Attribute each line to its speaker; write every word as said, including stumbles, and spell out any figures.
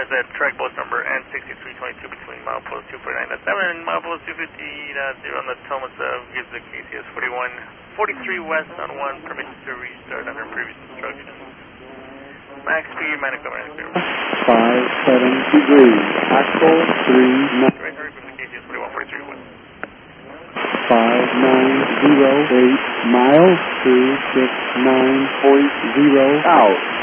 Speaker 1: is at track bus number N sixty-three twenty-two between milepost two forty-nine point seven and milepost two fifty point zero on the Thomas of gives the K C S forty-one forty-three west on one, permission to restart under previous instructions. Max speed, minus cover, minus clear.
Speaker 2: five seven degrees, axle three nine.
Speaker 1: Right, hurry from the K C S forty-one forty-three west.
Speaker 2: five nine zero eight miles, two six nine point zero out.